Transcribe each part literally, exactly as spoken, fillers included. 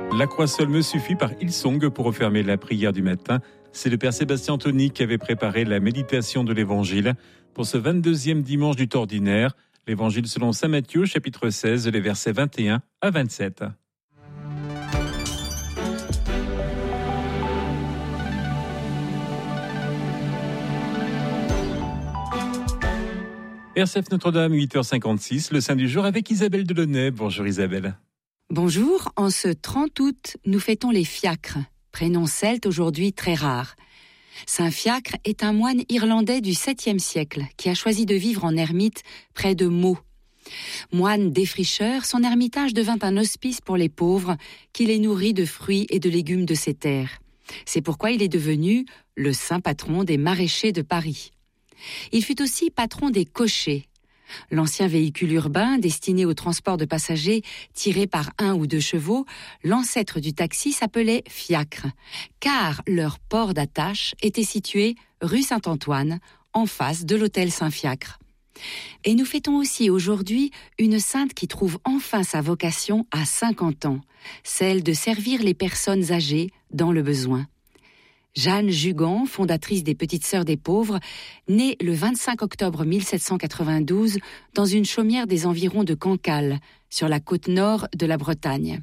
La croix seule me suffit par Hillsong pour refermer la prière du matin. C'est le Père Sébastien Tony qui avait préparé la méditation de l'Évangile pour ce vingt-deuxième dimanche du temps ordinaire. L'Évangile selon saint Matthieu, chapitre seize, les versets vingt et un à vingt-sept. R C F Notre-Dame, huit heures cinquante-six, le Saint du jour avec Isabelle Delaunay. Bonjour Isabelle. Bonjour, en ce trente août, nous fêtons les fiacres, prénom celte aujourd'hui très rare. Saint Fiacre est un moine irlandais du septième siècle qui a choisi de vivre en ermite près de Meaux. Moine défricheur, son ermitage devint un hospice pour les pauvres qui les nourrit de fruits et de légumes de ses terres. C'est pourquoi il est devenu le saint patron des maraîchers de Paris. Il fut aussi patron des cochers. L'ancien véhicule urbain destiné au transport de passagers tiré par un ou deux chevaux, l'ancêtre du taxi s'appelait fiacre, car leur port d'attache était situé rue Saint-Antoine, en face de l'hôtel Saint-Fiacre. Et nous fêtons aussi aujourd'hui une sainte qui trouve enfin sa vocation à cinquante ans, celle de servir les personnes âgées dans le besoin. Jeanne Jugan, fondatrice des Petites Sœurs des Pauvres, née le vingt-cinq octobre mille sept cent quatre-vingt-douze dans une chaumière des environs de Cancale, sur la côte nord de la Bretagne.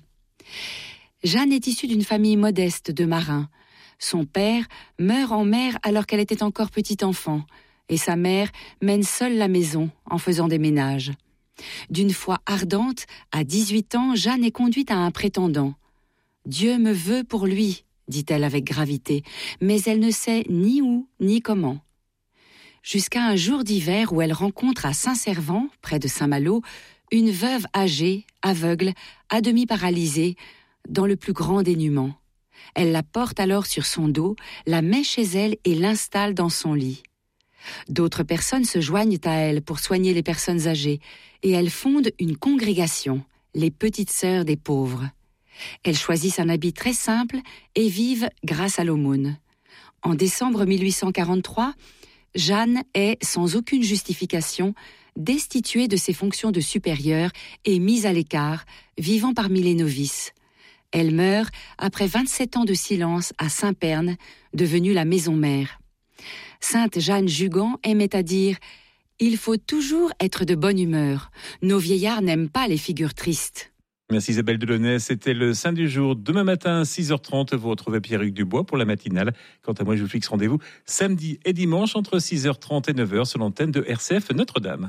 Jeanne est issue d'une famille modeste de marins. Son père meurt en mer alors qu'elle était encore petite enfant, et sa mère mène seule la maison en faisant des ménages. D'une foi ardente, à dix-huit ans, Jeanne est conduite à un prétendant. « Dieu me veut pour lui », dit-elle avec gravité, mais elle ne sait ni où ni comment. Jusqu'à un jour d'hiver où elle rencontre à Saint-Servant, près de Saint-Malo, une veuve âgée, aveugle, à demi paralysée, dans le plus grand dénuement. Elle la porte alors sur son dos, la met chez elle et l'installe dans son lit. D'autres personnes se joignent à elle pour soigner les personnes âgées, et elles fondent une congrégation, les Petites Sœurs des Pauvres. Elles choisissent un habit très simple et vivent grâce à l'aumône. En décembre mille huit cent quarante-trois, Jeanne est, sans aucune justification, destituée de ses fonctions de supérieure et mise à l'écart, vivant parmi les novices. Elle meurt après vingt-sept ans de silence à Saint-Pern, devenue la maison mère. Sainte Jeanne Jugan aimait à dire « Il faut toujours être de bonne humeur. Nos vieillards n'aiment pas les figures tristes. » Merci Isabelle Delaunay, c'était le Saint du jour. Demain matin, six heures trente, vous retrouvez Pierre-Hugues Dubois pour la matinale. Quant à moi, je vous fixe rendez-vous samedi et dimanche entre six heures trente et neuf heures sur l'antenne de R C F Notre-Dame.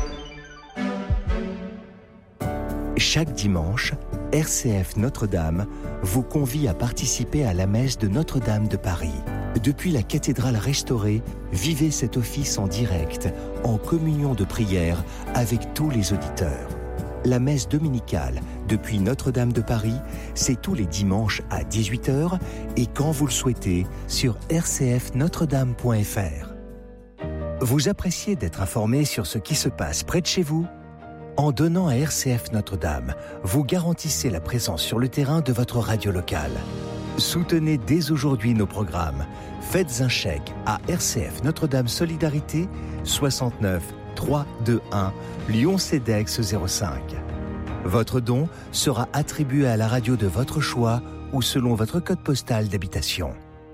Chaque dimanche, R C F Notre-Dame vous convie à participer à la messe de Notre-Dame de Paris. Depuis la cathédrale restaurée, vivez cet office en direct, en communion de prière avec tous les auditeurs. La messe dominicale depuis Notre-Dame de Paris, c'est tous les dimanches à dix-huit heures et quand vous le souhaitez sur r c f notre dame point f r. Vous appréciez d'être informé sur ce qui se passe près de chez vous ? En donnant à R C F Notre-Dame, vous garantissez la présence sur le terrain de votre radio locale. Soutenez dès aujourd'hui nos programmes. Faites un chèque à R C F Notre-Dame Solidarité soixante-neuf trois cent vingt-et-un Lyon-Cedex zéro cinq. Votre don sera attribué à la radio de votre choix ou selon votre code postal d'habitation.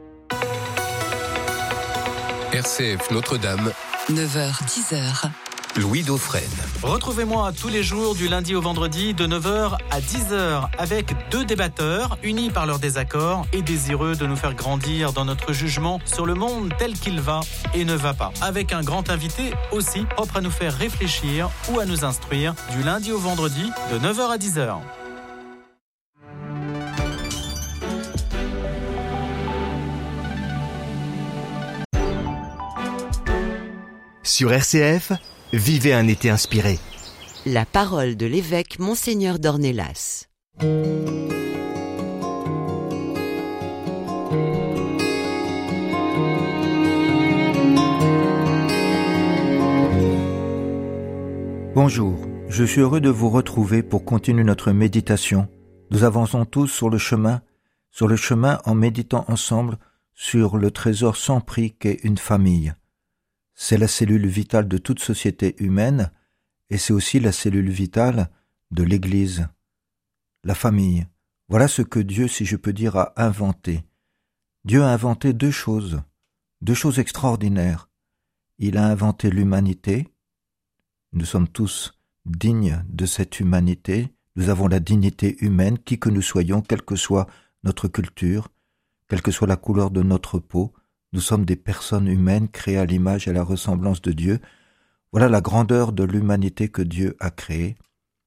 R C F Notre-Dame, neuf heures dix heures. Louis Dauphren. Retrouvez-moi tous les jours du lundi au vendredi de neuf heures à dix heures avec deux débatteurs unis par leurs désaccords et désireux de nous faire grandir dans notre jugement sur le monde tel qu'il va et ne va pas. Avec un grand invité aussi propre à nous faire réfléchir ou à nous instruire du lundi au vendredi de neuf heures à dix heures. Sur R C F, vivez un été inspiré. La parole de l'évêque Monseigneur d'Ornelas. Bonjour, je suis heureux de vous retrouver pour continuer notre méditation. Nous avançons tous sur le chemin, sur le chemin en méditant ensemble sur le trésor sans prix qu'est une famille. C'est la cellule vitale de toute société humaine et c'est aussi la cellule vitale de l'Église. La famille, Voilà ce que Dieu, si je peux dire, a inventé. Dieu a inventé deux choses, deux choses extraordinaires. Il a inventé l'humanité. Nous sommes tous dignes de cette humanité. Nous avons la dignité humaine, qui que nous soyons, quelle que soit notre culture, quelle que soit la couleur de notre peau. Nous sommes des personnes humaines créées à l'image et à la ressemblance de Dieu. Voilà la grandeur de l'humanité que Dieu a créée.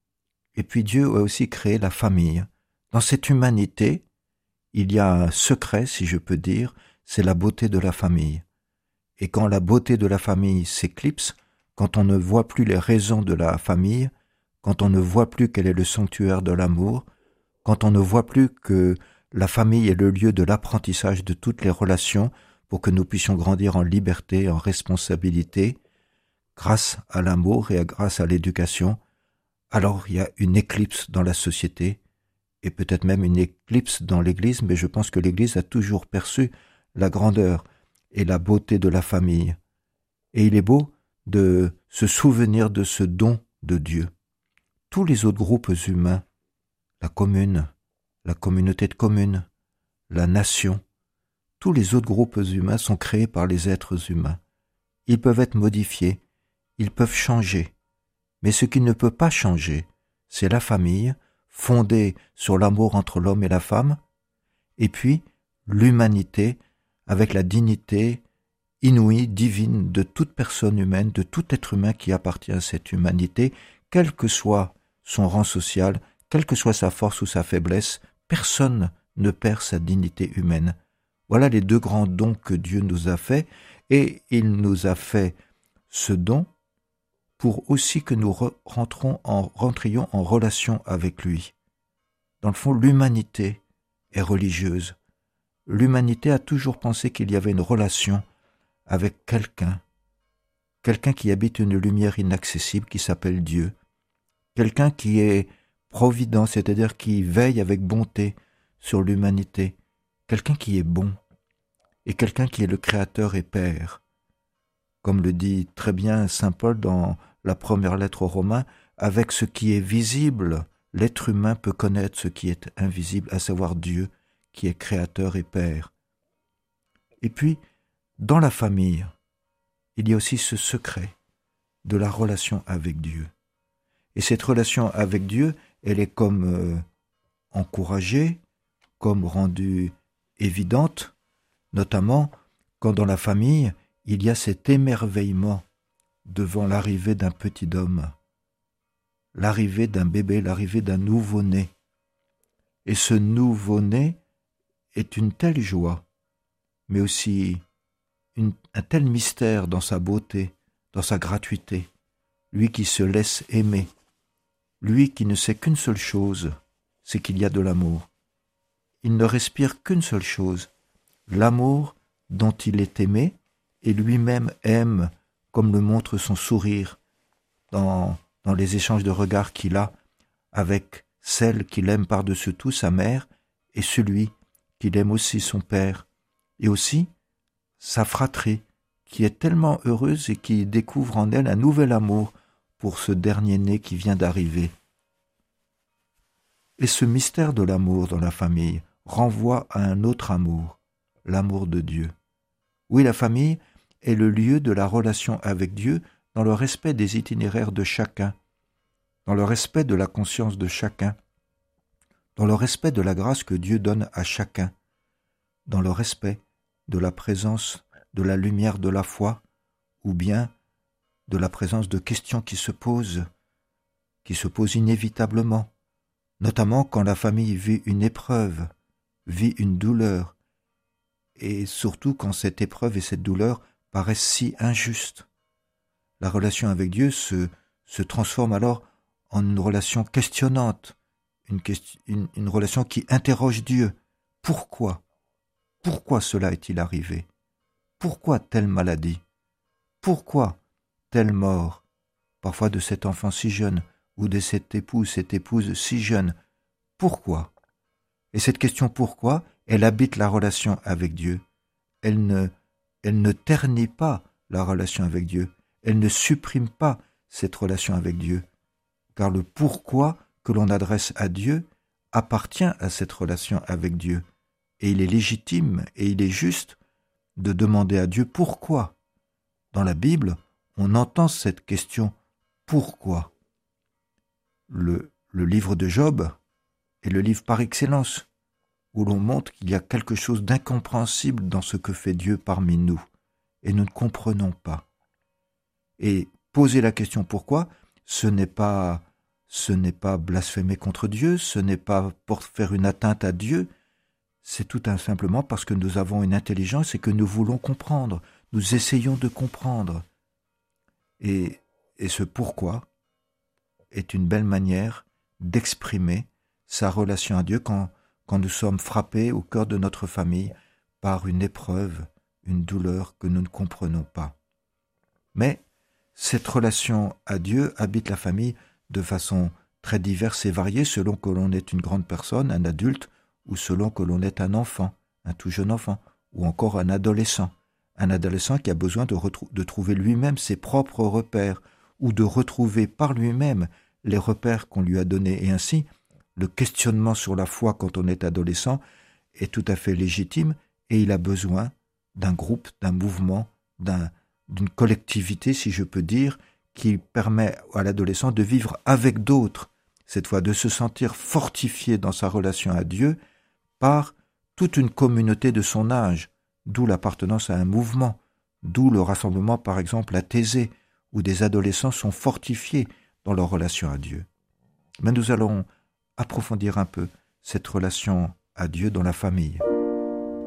Et puis Dieu a aussi créé la famille. Dans cette humanité, il y a un secret, si je peux dire, c'est la beauté de la famille. Et quand la beauté de la famille s'éclipse, quand on ne voit plus les raisons de la famille, quand on ne voit plus quel est le sanctuaire de l'amour, quand on ne voit plus que la famille est le lieu de l'apprentissage de toutes les relations pour que nous puissions grandir en liberté, en responsabilité, grâce à l'amour et grâce à l'éducation, alors il y a une éclipse dans la société, et peut-être même une éclipse dans l'Église, mais je pense que l'Église a toujours perçu la grandeur et la beauté de la famille. Et il est beau de se souvenir de ce don de Dieu. Tous les autres groupes humains, la commune, la communauté de communes, la nation, tous les autres groupes humains sont créés par les êtres humains. Ils peuvent être modifiés, ils peuvent changer. Mais ce qui ne peut pas changer, c'est la famille, fondée sur l'amour entre l'homme et la femme, et puis l'humanité, avec la dignité inouïe, divine de toute personne humaine, de tout être humain qui appartient à cette humanité, quel que soit son rang social, quelle que soit sa force ou sa faiblesse, personne ne perd sa dignité humaine. Voilà les deux grands dons que Dieu nous a faits, et il nous a fait ce don pour aussi que nous re- rentrons en, rentrions en relation avec lui. Dans le fond, l'humanité est religieuse. L'humanité a toujours pensé qu'il y avait une relation avec quelqu'un, quelqu'un qui habite une lumière inaccessible qui s'appelle Dieu, quelqu'un qui est provident, c'est-à-dire qui veille avec bonté sur l'humanité, quelqu'un qui est bon, et quelqu'un qui est le Créateur et Père. Comme le dit très bien saint Paul dans la première lettre aux Romains, avec ce qui est visible, l'être humain peut connaître ce qui est invisible, à savoir Dieu, qui est Créateur et Père. Et puis, dans la famille, il y a aussi ce secret de la relation avec Dieu. Et cette relation avec Dieu, elle est comme euh, encouragée, comme rendue évidente, notamment quand dans la famille, il y a cet émerveillement devant l'arrivée d'un petit homme, l'arrivée d'un bébé, l'arrivée d'un nouveau-né. Et ce nouveau-né est une telle joie, mais aussi une, un tel mystère dans sa beauté, dans sa gratuité, lui qui se laisse aimer, lui qui ne sait qu'une seule chose, c'est qu'il y a de l'amour. Il ne respire qu'une seule chose, l'amour dont il est aimé, et lui-même aime, comme le montre son sourire, dans, dans les échanges de regards qu'il a avec celle qu'il aime par-dessus tout, sa mère, et celui qu'il aime aussi, son père, et aussi sa fratrie, qui est tellement heureuse et qui découvre en elle un nouvel amour pour ce dernier-né qui vient d'arriver. Et ce mystère de l'amour dans la famille renvoie à un autre amour, l'amour de Dieu. Oui, la famille est le lieu de la relation avec Dieu dans le respect des itinéraires de chacun, dans le respect de la conscience de chacun, dans le respect de la grâce que Dieu donne à chacun, dans le respect de la présence de la lumière de la foi, ou bien de la présence de questions qui se posent, qui se posent inévitablement, notamment quand la famille vit une épreuve, vit une douleur, et surtout quand cette épreuve et cette douleur paraissent si injustes. La relation avec Dieu se, se transforme alors en une relation questionnante, une, question, une, une relation qui interroge Dieu. Pourquoi ? Pourquoi cela est-il arrivé ? Pourquoi telle maladie ? Pourquoi telle mort, parfois de cet enfant si jeune, ou de cet époux, cette épouse si jeune ? Pourquoi ? Et cette question pourquoi, elle habite la relation avec Dieu. Elle ne, elle ne ternit pas la relation avec Dieu. Elle ne supprime pas cette relation avec Dieu. Car le pourquoi que l'on adresse à Dieu appartient à cette relation avec Dieu. Et il est légitime et il est juste de demander à Dieu pourquoi. Dans la Bible, on entend cette question « pourquoi ?» Le, le livre de Job est le livre par excellence, où l'on montre qu'il y a quelque chose d'incompréhensible dans ce que fait Dieu parmi nous, et nous ne comprenons pas. Et poser la question « pourquoi ?» ce n'est pas, ce n'est pas blasphémer contre Dieu, ce n'est pas pour faire une atteinte à Dieu, c'est tout simplement parce que nous avons une intelligence et que nous voulons comprendre, nous essayons de comprendre. Et, et ce « pourquoi » est une belle manière d'exprimer sa relation à Dieu quand, quand nous sommes frappés au cœur de notre famille par une épreuve, une douleur que nous ne comprenons pas. Mais cette relation à Dieu habite la famille de façon très diverse et variée selon que l'on est une grande personne, un adulte, ou selon que l'on est un enfant, un tout jeune enfant, ou encore un adolescent. Un adolescent qui a besoin de, retrou- de trouver lui-même ses propres repères, ou de retrouver par lui-même les repères qu'on lui a donnés. Et ainsi, le questionnement sur la foi quand on est adolescent est tout à fait légitime, et il a besoin d'un groupe, d'un mouvement, d'un, d'une collectivité, si je peux dire, qui permet à l'adolescent de vivre avec d'autres, cette fois de se sentir fortifié dans sa relation à Dieu par toute une communauté de son âge, d'où l'appartenance à un mouvement, d'où le rassemblement par exemple à Thésée, où des adolescents sont fortifiés dans leur relation à Dieu. Mais nous allons approfondir un peu cette relation à Dieu dans la famille.